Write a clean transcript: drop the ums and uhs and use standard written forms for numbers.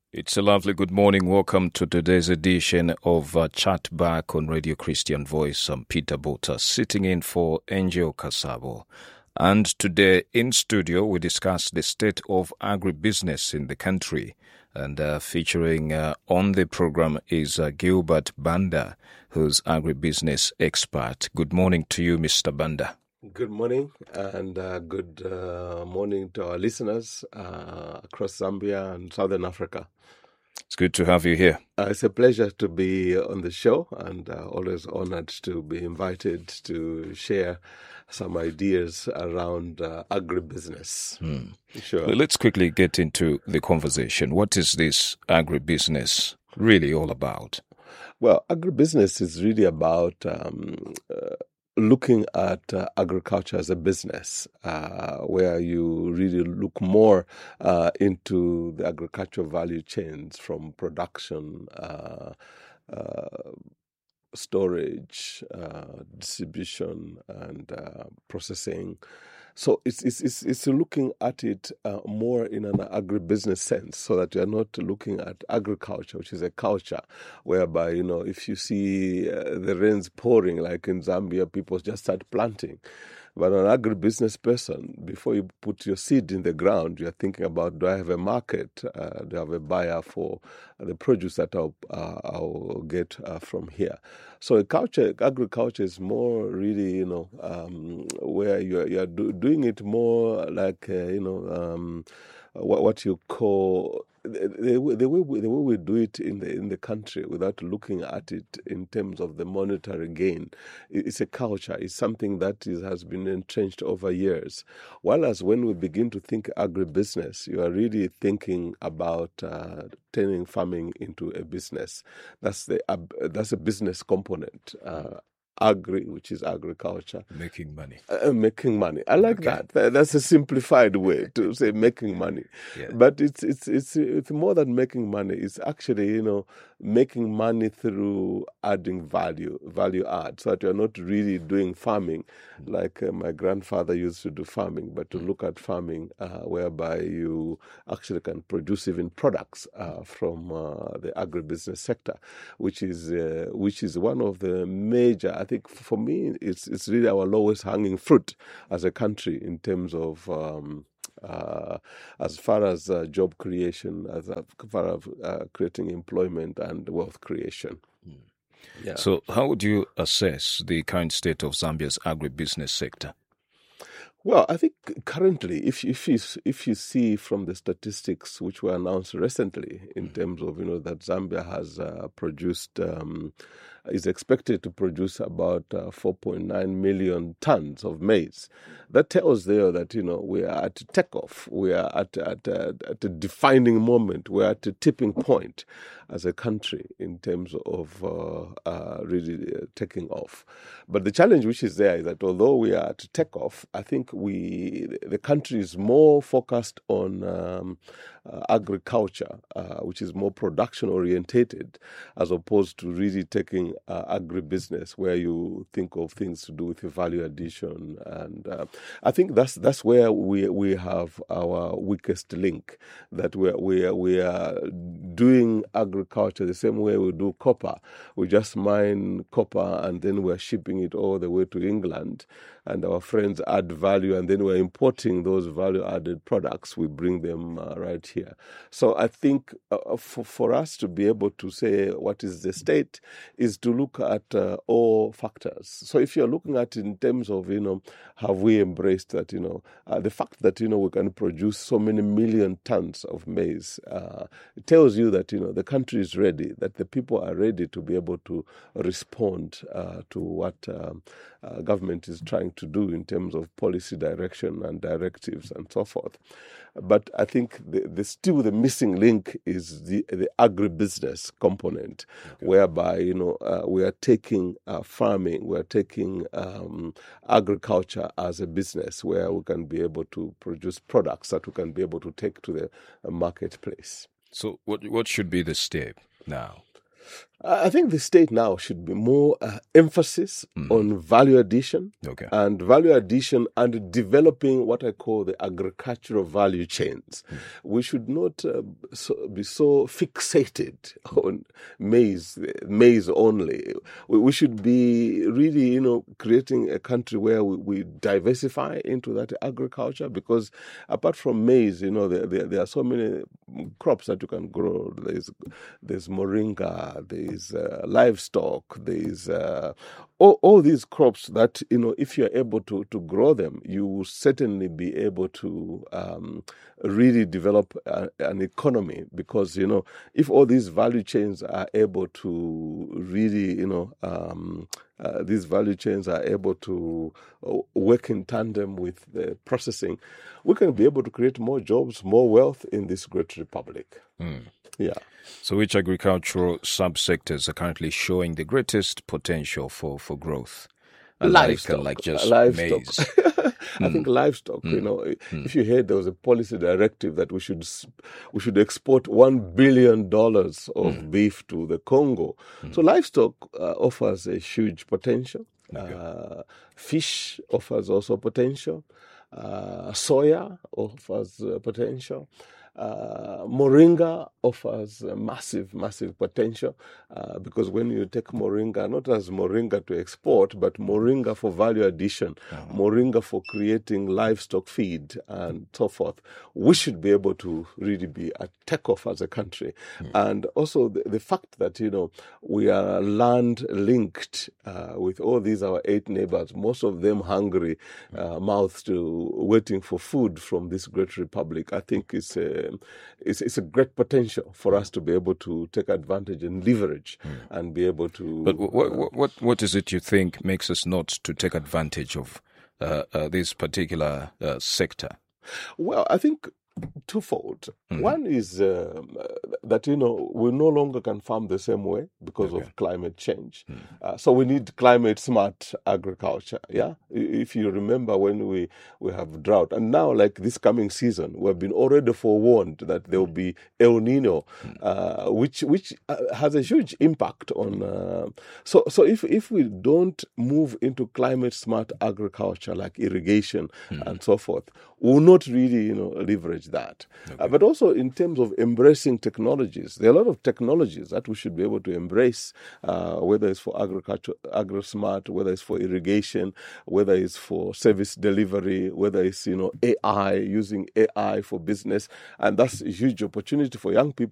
It's a lovely good morning. Welcome to today's edition of Chat Back on Radio Christian Voice. I'm Peter Bota, sitting in for Angel Kasabo. And today in studio, we discuss the state of agribusiness in the country. And featuring on the program is Gilbert Banda, who's agribusiness expert. Good morning to you, Mr. Banda. Good morning, and good morning to our listeners across Zambia and Southern Africa. It's good to have you here. It's a pleasure to be on the show, and always honored to be invited to share some ideas around agribusiness. Sure. Well, let's quickly get into the conversation. What is this agribusiness really all about? Well, agribusiness is really about looking at agriculture as a business, where you really look more into the agricultural value chains from production, storage, distribution, and processing. So it's looking at it more in an agribusiness sense, so that you're not looking at agriculture, which is a culture, whereby, if you see the rains pouring, like in Zambia, people just start planting. But an agribusiness person, before you put your seed in the ground, you're thinking about, do I have a market? Do I have a buyer for the produce that I'll get from here? So agriculture is more really, where you're doing it more like, what you call the way we do it in the country, without looking at it in terms of the monetary gain. It's a culture. It's something that has been entrenched over years. Whereas when we begin to think agribusiness, you are really thinking about turning farming into a business. That's a business component. Agri, which is agriculture. Making money. Making money. I like that. That's a simplified way to say making money. Yeah. But it's more than making money. It's actually, making money through adding value add, so that you're not really doing farming like my grandfather used to do farming, but to look at farming whereby you actually can produce even products from the agribusiness sector, which is one of the major, I think for me, it's really our lowest hanging fruit as a country in terms of as far as job creation, as far as creating employment and wealth creation. Yeah. So how would you assess the current state of Zambia's agribusiness sector? Well, I think currently, if you see from the statistics which were announced recently, in terms of that Zambia has produced, is expected to produce about 4.9 million tons of maize. That tells there that we are at takeoff. We are at a defining moment. We are at a tipping point as a country in terms of really taking off. But the challenge which is there is that although we are at takeoff, I think the country is more focused on agriculture, which is more production orientated, as opposed to really taking agribusiness, where you think of things to do with value addition. And I think that's where we have our weakest link, that we are doing agriculture the same way we do copper. We just mine copper and then we're shipping it all the way to England, and our friends add value, and then we're importing those value-added products. We bring them right here. So I think for us to be able to say what is the state is to look at all factors. So if you're looking at it in terms of, have we embraced that, the fact that, we can produce so many million tons of maize, it tells you that, the country is ready, that the people are ready to be able to respond to what government is trying to do in terms of policy direction and directives and so forth. But I think still the missing link is the agribusiness component, whereby we are taking farming, we are taking agriculture as a business, where we can be able to produce products that we can be able to take to the marketplace. So what should be the step now? I think the state now should be more emphasis on value addition and value addition and developing what I call the agricultural value chains. We should not be so fixated on maize only. We should be really, creating a country where we diversify into that agriculture, because apart from maize, there are so many crops that you can grow. There's moringa, there's livestock, there's all these crops that, if you're able to grow them, you will certainly be able to really develop an economy, because, if all these value chains are able to really, these value chains are able to work in tandem with the processing, we can be able to create more jobs, more wealth in this great republic. Yeah. So which agricultural subsectors are currently showing the greatest potential for growth? Livestock. Like just livestock. maize. I think livestock, if you heard there was a policy directive that we should export $1 billion of beef to the Congo. So livestock offers a huge potential. Fish offers also potential. Soya offers potential. Moringa offers massive potential, because when you take moringa, not as moringa to export, but moringa for value addition, moringa for creating livestock feed and so forth, we should be able to really be a takeoff as a country. And also the fact that, we are land linked with all these our 8 neighbors, most of them hungry mouths to waiting for food from this great republic, I think it's a great potential for us to be able to take advantage and leverage and be able to. But what is it you think makes us not to take advantage of this particular sector? Well, I think twofold. One is that, we no longer can farm the same way because of climate change. So we need climate smart agriculture. Yeah. If you remember when we have drought, and now like this coming season, we've been already forewarned that there will be El Nino, which has a huge impact on. So if we don't move into climate smart agriculture like irrigation and so forth, we'll not really, leverage that. But also in terms of embracing technologies, there are a lot of technologies that we should be able to embrace, whether it's for agriculture, agri-smart, whether it's for irrigation, whether it's for service delivery, whether it's, AI, using AI for business. And that's a huge opportunity for young people